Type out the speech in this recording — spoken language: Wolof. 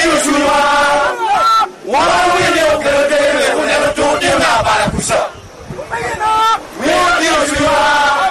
Suwa, why we don't get a day when we never told them about it.